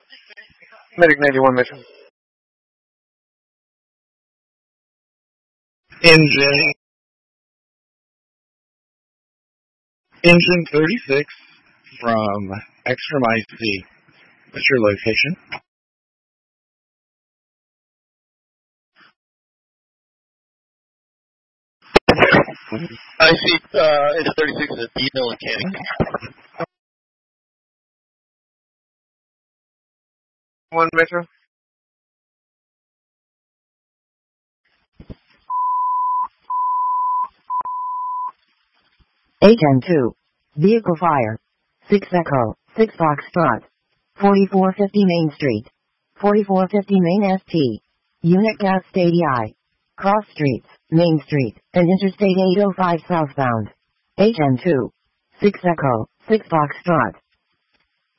Medic 91 Metro. Engine. Engine 36 from Extreme IC. What's your location? I see, it's 36 at the mechanic. 1 Metro. A-10-2. Vehicle fire. 6 Echo, 6 Foxtrot. 4450 Main Street. 4450 Main ST. Unit gas Stadii. Cross Streets, Main Street, and Interstate 805 southbound. A-10-2. 6 Echo, 6 Foxtrot.